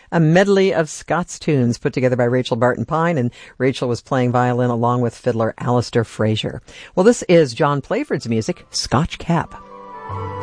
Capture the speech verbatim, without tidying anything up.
A medley of Scots tunes put together by Rachel Barton Pine, and Rachel was playing violin along with fiddler Alistair Fraser. Well, this is John Playford's music, Scotch Cap.